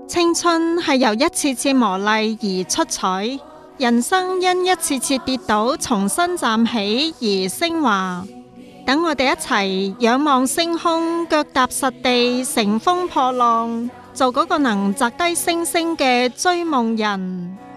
青春係由一次次磨礪而出彩，人生因一次次跌倒重新站起而升華。等我哋一齊仰望星空，腳踏實地，乘風破浪，做嗰個能擲低星星嘅追夢人。